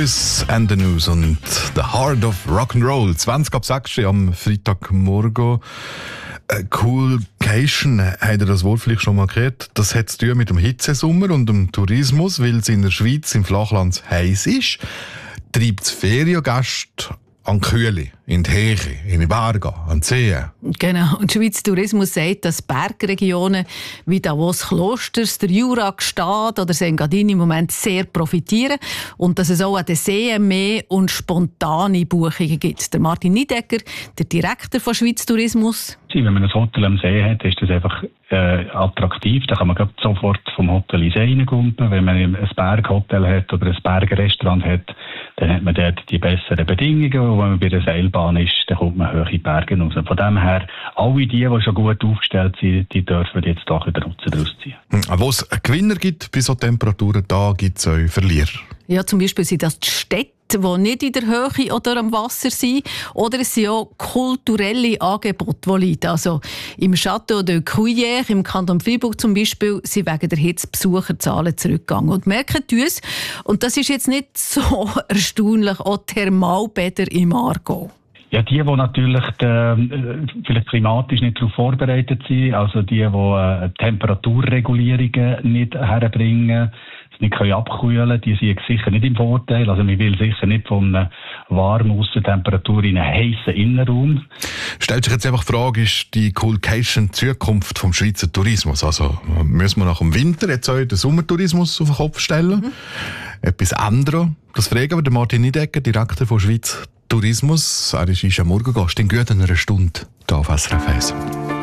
Lewis and the News und The Heart of Rock'n'Roll. 20 ab 6 am Freitagmorgen. Coolcation, habt ihr das Wort vielleicht schon mal gehört? Das hat zu tun mit dem Hitzesommer und dem Tourismus, weil es in der Schweiz im Flachland heiß ist. Treibt es Feriengäste an die Kühle, in die Heche, in die Berge, an die Seen. Genau. Und Schweiz Tourismus sagt, dass Bergregionen wie Davos Klosters, der Jura, Gstaad oder St. Gadin im Moment sehr profitieren und dass es auch an den Seen mehr und spontane Buchungen gibt. Der Martin Niedecker, der Direktor von Schweiz Tourismus. Wenn man ein Hotel am See hat, ist das einfach attraktiv. Da kann man sofort vom Hotel ins See reingumpen. Wenn man ein Berghotel hat oder ein Bergrestaurant hat, dann hat man dort die besseren Bedingungen. Und wenn man bei der Seilbahn ist, dann kommt man hohe Berge raus. Von dem her, alle die schon gut aufgestellt sind, die dürfen jetzt doch wieder Nutzen daraus ziehen. Wo es einen Gewinner gibt bei so Temperaturen, da gibt es auch Verlierer. Ja, zum Beispiel sind das die Städte, die nicht in der Höhe oder am Wasser sind. Oder es sind auch kulturelle Angebote, die liegen. Also im Château de Cuillère, im Kanton Fribourg zum Beispiel, sind wegen der Hitze Besucherzahlen zurückgegangen. Und merken uns, und das ist jetzt nicht so erstaunlich, auch Thermalbäder im Aargau. Ja, die natürlich vielleicht klimatisch nicht darauf vorbereitet sind, also die Temperaturregulierungen nicht herbringen, nicht abkühlen können, die sind sicher nicht im Vorteil. Also man will sicher nicht von einer warmen Aussentemperatur in einen heissen Innenraum. Stellt sich jetzt einfach die Frage, ist die Coolcation die Zukunft vom Schweizer Tourismus? Also müssen wir nach dem Winter jetzt auch den Sommertourismus auf den Kopf stellen? Etwas ändern? Das fragen wir den Martin Niedecker, Direktor von Schweiz Tourismus. Er ist am Morgengast in gut einer Stunde hier auf SRF 1.